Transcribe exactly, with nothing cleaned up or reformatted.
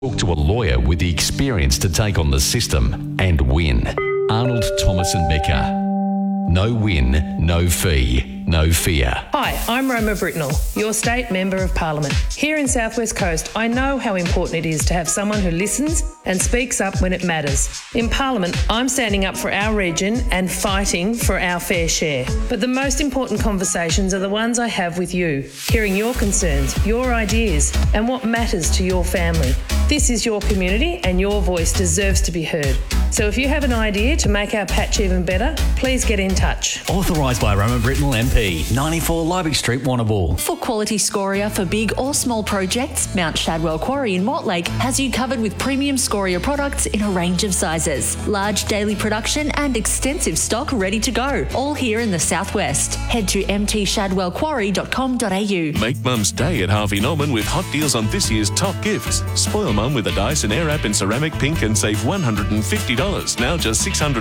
Talk to a lawyer with the experience to take on the system and win. Arnold Thomas and Becker. No win, no fee, no fear. Hi, I'm Roma Britnell, your State Member of Parliament. Here in South West Coast, I know how important it is to have someone who listens and speaks up when it matters. In Parliament, I'm standing up for our region and fighting for our fair share. But the most important conversations are the ones I have with you, hearing your concerns, your ideas, and what matters to your family. This is your community and your voice deserves to be heard. So if you have an idea to make our patch even better, please get in touch. Authorised by Roma Britnell M P, ninety-four Liebig Street, Warrnambool. For quality scoria for big or small projects, Mount Shadwell Quarry in Mortlake has you covered with premium scoria products in a range of sizes. Large daily production and extensive stock ready to go, all here in the southwest. Head to m t shadwell quarry dot com dot a u. Make Mum's Day at Harvey Norman with hot deals on this year's top gifts. Spoil Mum with a Dyson Airwrap in ceramic pink and save one hundred fifty dollars, now just six hundred